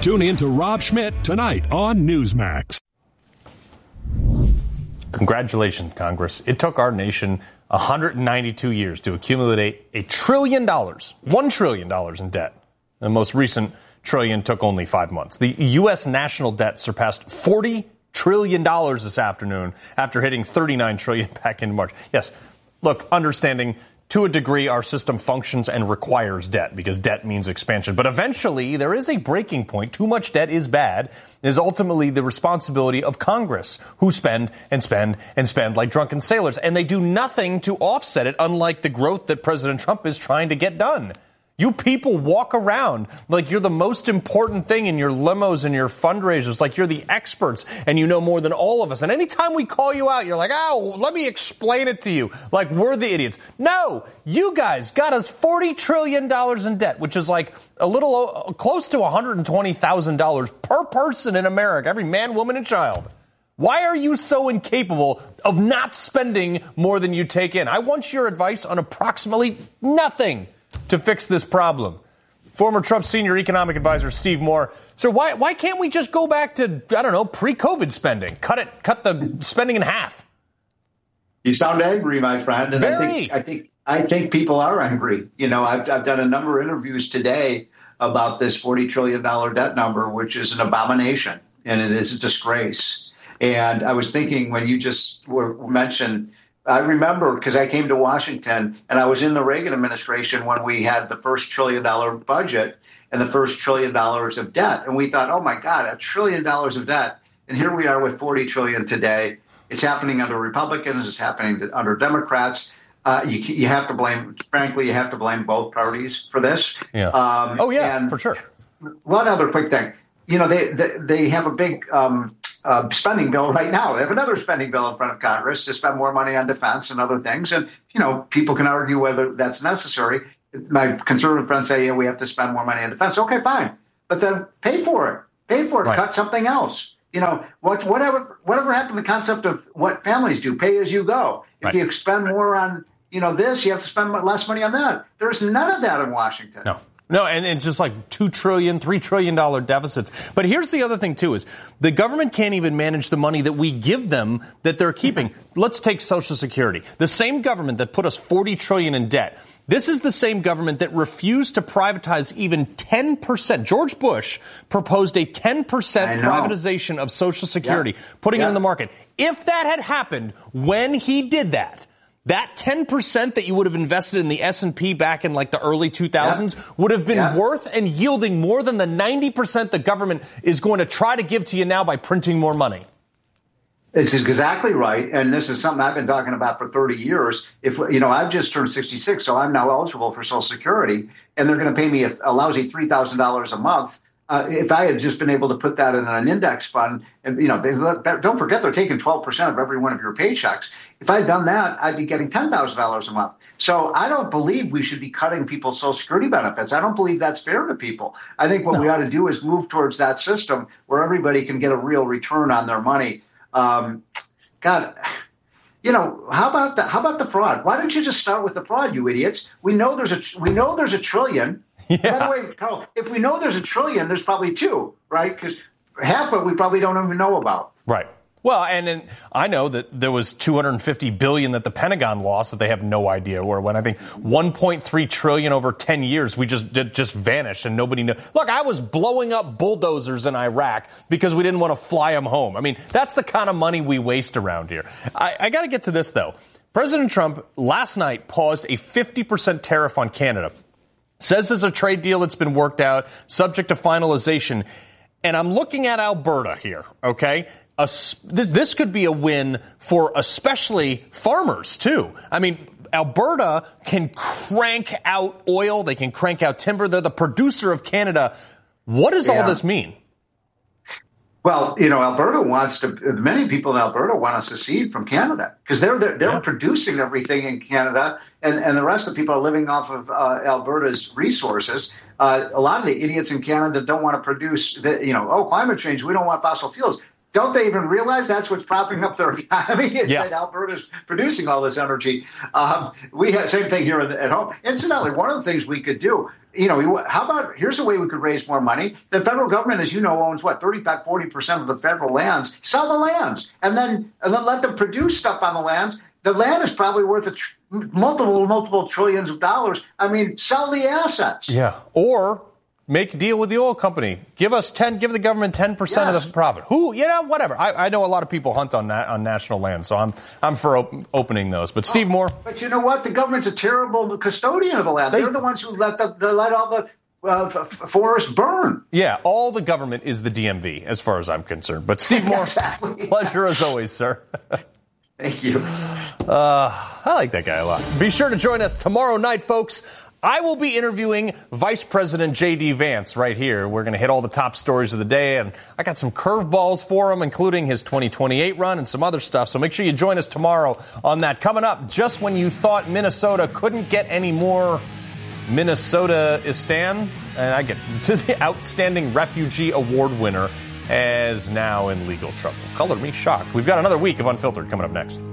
Tune in to Rob Schmidt tonight on Newsmax. Congratulations, Congress. It took our nation 192 years to accumulate $1 trillion, $1 trillion in debt. The most recent trillion took only 5 months. The U.S. national debt surpassed $40 trillion this afternoon after hitting $39 trillion back in March. Yes, look, understanding to a degree our system functions and requires debt because debt means expansion. But eventually there is a breaking point. Too much debt is bad. It is ultimately the responsibility of Congress, who spend and spend and spend like drunken sailors. And they do nothing to offset it, unlike the growth that President Trump is trying to get done. You people walk around like you're the most important thing in your limos and your fundraisers, like you're the experts and you know more than all of us. And anytime we call you out, you're like, oh, let me explain it to you, like we're the idiots. No, you guys got us $40 trillion in debt, which is like a little close to $120,000 per person in America, every man, woman, and child. Why are you so incapable of not spending more than you take in? I want your advice on approximately nothing to fix this problem. Former Trump senior economic advisor Steve Moore. Sir, why can't we just go back to, I don't know, pre-COVID spending? Cut the spending in half. You sound angry, my friend. And Very. I think people are angry. You know, I've done a number of interviews today about this $40 trillion debt number, which is an abomination and it is a disgrace. And I was thinking when you just mentioned, I remember because I came to Washington and I was in the Reagan administration when we had the first $1 trillion budget and the first $1 trillion of debt. And we thought, oh, my God, $1 trillion of debt. And here we are with $40 trillion today. It's happening under Republicans. It's happening under Democrats. You have to blame, frankly, you have to blame both parties for this. Yeah. For sure. One other quick thing. You know, they have a big spending bill right now. They have another spending bill in front of Congress to spend more money on defense and other things. And, you know, people can argue whether that's necessary. My conservative friends say, yeah, we have to spend more money on defense. Okay, fine. But then pay for it. Pay for it. Right. Cut something else. You know, whatever happened to the concept of what families do, pay as you go. If you spend more on, you know, this, you have to spend less money on that. There's none of that in Washington. No, and just like $2 trillion, $3 trillion deficits. But here's the other thing, too, is the government can't even manage the money that we give them that they're keeping. Let's take Social Security. The same government that put us $40 trillion in debt. This is the same government that refused to privatize even 10%. George Bush proposed a 10% privatization of Social Security, putting it in the market. If that had happened when he did that 10% that you would have invested in the S&P back in like the early 2000s would have been worth and yielding more than the 90% the government is going to try to give to you now by printing more money. It's exactly right. And this is something I've been talking about for 30 years. If, you know, I've just turned 66, so I'm now eligible for Social Security, and they're going to pay me a lousy $3,000 a month. If I had just been able to put that in an index fund, and, you know, don't forget they're taking 12% of every one of your paychecks. If I had done that, I'd be getting $10,000 a month. So I don't believe we should be cutting people's Social Security benefits. I don't believe that's fair to people. I think what we ought to do is move towards that system where everybody can get a real return on their money. God, you know, how about the fraud? Why don't you just start with the fraud, you idiots? We know there's a trillion. Yeah. By the way, Carl, if we know there's $1 trillion, there's probably two, right? Because half of it we probably don't even know about. Right. Well, and I know that there was $250 billion that the Pentagon lost that they have no idea where went. I think $1.3 trillion over 10 years we just vanished and nobody knew. Look, I was blowing up bulldozers in Iraq because we didn't want to fly them home. I mean, that's the kind of money we waste around here. I got to get to this, though. President Trump last night paused a 50% tariff on Canada. Says there's a trade deal that's been worked out, subject to finalization. And I'm looking at Alberta here, okay? This could be a win for especially farmers, too. I mean, Alberta can crank out oil. They can crank out timber. They're the producer of Canada. What does all this mean? Well, you know, many people in Alberta want us to secede from Canada because they're producing everything in Canada, and the rest of the people are living off of Alberta's resources. A lot of the idiots in Canada don't want to produce, climate change. We don't want fossil fuels. Don't they even realize that's what's propping up their economy? That Alberta's producing all this energy. We have same thing here at home. Incidentally, one of the things we could do, how about, here's a way we could raise more money. The federal government, as you know, owns 35, 40% of the federal lands. Sell the lands and then let them produce stuff on the lands. The land is probably worth multiple trillions of dollars. I mean, sell the assets. Yeah. Or make a deal with the oil company. Give the government 10% of the profit. Whatever. I know a lot of people hunt on national land, so I'm for opening those. But Steve Moore. But you know what? The government's a terrible custodian of the land. They're the ones who let all the forests burn. Yeah, all the government is the DMV, as far as I'm concerned. But Steve Moore, exactly. Pleasure as always, sir. Thank you. I like that guy a lot. Be sure to join us tomorrow night, folks. I will be interviewing Vice President J.D. Vance right here. We're going to hit all the top stories of the day, and I got some curveballs for him, including his 2028 run and some other stuff. So make sure you join us tomorrow on that. Coming up, just when you thought Minnesota couldn't get any more Minnesota-istan, and I get to the Outstanding Refugee Award winner, is now in legal trouble. Color me shocked. We've got another week of Unfiltered coming up next.